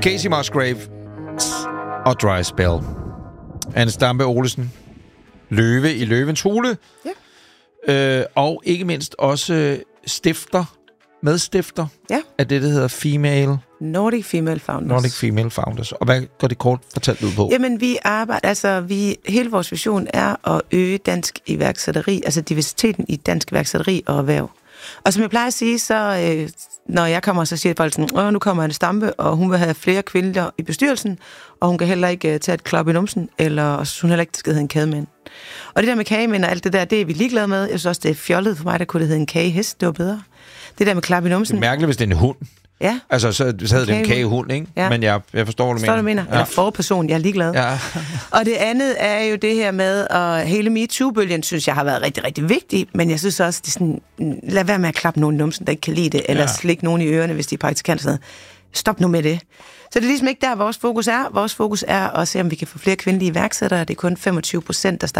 Casey Musgrave og Dry Spell. Anne Stampe Olesen. Løve i Løvens Hule. Ja. Og ikke mindst også medstifter af det, der hedder Nordic Female Founders. Og hvad går det kort fortalt ud på? Jamen, vi arbejder, hele vores vision er at øge dansk iværksætteri, altså diversiteten i dansk iværksætteri og erhverv. Og som jeg plejer at sige, så når jeg kommer, så siger folk sådan, nu kommer Anne Stampe, og hun vil have flere kvinder i bestyrelsen, og hun kan heller ikke tage et klap i numsen, eller hun heller ikke skal hedde en kædemand. Og det der med kagemænd og alt det der, det er vi ligeglade med. Jeg synes også, det er fjollet for mig, der kunne det hedde en kagehest, det var bedre. Det der med klap i numsen. Det er mærkeligt, hvis det er en hund. Ja. Altså, så havde det en kagehund, ikke? Ja. Men jeg forstår, hvad du mener. Ja. Eller forperson, jeg er ligeglad. Ja. Og det andet er jo det her med, at hele MeToo-bølgen, synes jeg har været rigtig, rigtig vigtig, men jeg synes også, det er sådan, lad være med at klappe nogen i numsen, der ikke kan lide det, eller slikke nogen i ørerne, hvis de er praktikanter. Sådan noget. Stop nu med det. Så det er ligesom ikke der, vores fokus er. Vores fokus er at se, om vi kan få flere kvindelige iværksættere. Det er kun 25%, der starter